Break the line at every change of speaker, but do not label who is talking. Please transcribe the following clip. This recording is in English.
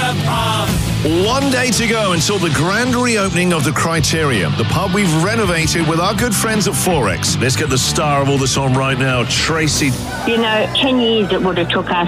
One day to go until the grand reopening of the Criterion, the pub we've renovated with our good friends at Forex. Let's get the star of all this on right now, Tracy.
10 years it would have took us